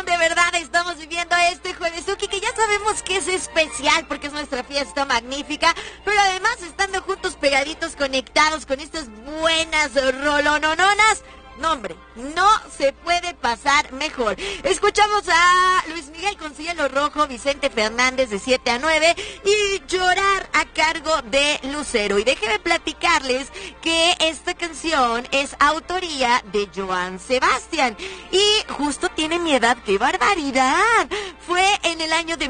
emoción, de verdad, estamos viviendo este Juevesuki, que ya sabemos que es especial porque es nuestra fiesta magnífica, pero además estando juntos, pegaditos, conectados con estas buenas rolonononas. No, hombre, no se puede pasar mejor. Escuchamos a Luis Miguel con Cielo Rojo, Vicente Fernández de 7 a 9 y Llorar a cargo de Lucero. Y déjenme platicarles que esta canción es autoría de Joan Sebastián y justo tiene mi edad. ¡Qué barbaridad! Fue en el año de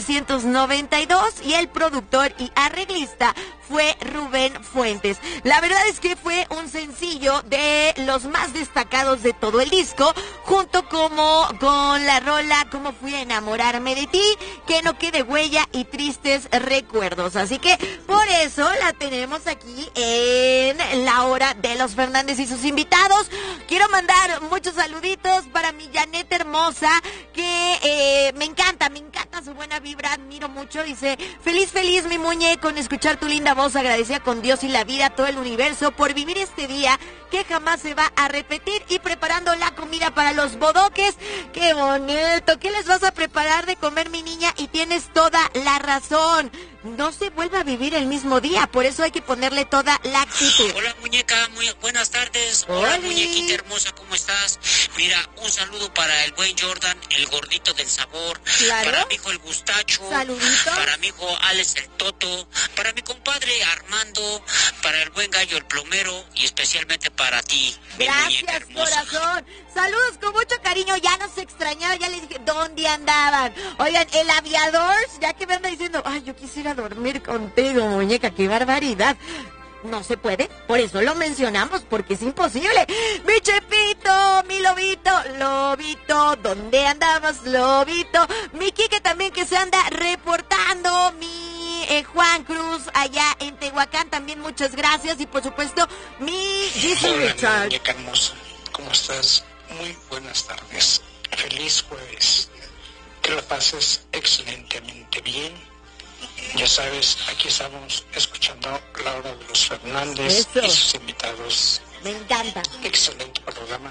1992 y el productor y arreglista fue Rubén Fuentes. La verdad es que fue un sencillo de los más destacados de todo el disco, junto con la rola Cómo fui a enamorarme de ti, Que no quede huella y Tristes recuerdos. Así que por eso la tenemos aquí en la hora de los Fernández y sus invitados. Quiero mandar muchos saluditos para mi Janet hermosa, que me encanta su buena vibra, admiro mucho. Dice, feliz mi muñe con escuchar tu linda voz, agradecida con Dios y la vida, todo el universo, por vivir este día que jamás se va a repetir, y preparando la comida para los bodoques. ¡Qué bonito! ¿Qué les vas a preparar de comer, mi niña? Y tienes toda la razón. No se vuelve a vivir el mismo día, por eso hay que ponerle toda la actitud. Hola, muñeca, muy buenas tardes. Hola, muñequita hermosa, ¿cómo estás? Mira, un saludo para el buen Jordan, el gordito del sabor. Claro. Para mi hijo el Gustacho. Saluditos. Para mi hijo Alex el Toto. Para mi compadre Armando. Para el buen Gallo el plomero. Y especialmente para ti, mi muñeca hermosa. Corazón. Saludos con mucho cariño. Ya nos extrañaba, ya les dije dónde andaban. Oigan, el aviador, ya que me anda diciendo, ay, yo quisiera dormir contigo, muñeca, qué barbaridad. No se puede, por eso lo mencionamos, porque es imposible. Mi Chepito, mi Lobito, ¿dónde andabas, Lobito? Mi Quique también, que se anda reportando. Mi Juan Cruz allá en Tehuacán también, muchas gracias. Y por supuesto, mi Giselle Hola, Richard. muñeca hermosa, ¿cómo estás? Muy buenas tardes, feliz jueves, que lo pases excelentemente bien. Ya sabes, aquí estamos escuchando la hora de los Fernández. Eso. Y sus invitados. Me encanta. Excelente programa.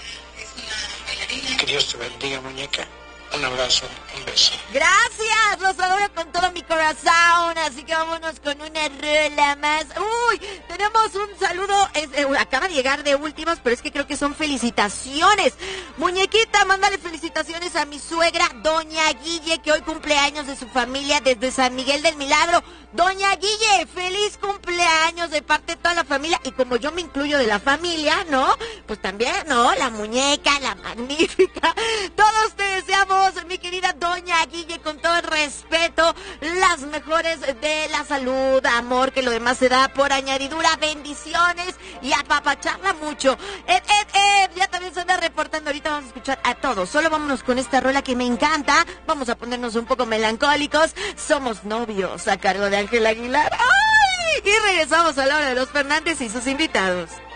Que Dios te bendiga, muñeca. Un abrazo, un beso. Gracias, los adoro con todo mi corazón. Así que vámonos con una rola más. Uy, tenemos un saludo, acaba de llegar de últimas, pero es que creo que son felicitaciones. Muñequita, mándale felicitaciones a mi suegra, doña Guille, que hoy cumpleaños de su familia desde San Miguel del Milagro. Doña Guille, feliz cumpleaños de parte de toda la familia. Y como yo me incluyo de la familia, ¿no? Pues también, ¿no? La muñeca, la magnífica. Todos te deseamos, mi querida doña Guille, con todo el respeto, las mejores de la salud, amor, que lo demás se da por añadidura. Bendiciones y apapacharla mucho. Ya también se anda reportando. Ahorita vamos a escuchar a todos. Solo vámonos con esta rola que me encanta. Vamos a ponernos un poco melancólicos. Somos novios, a cargo de Ángel Aguilar. ¡Ay! Y regresamos a la hora de los Fernández y sus invitados.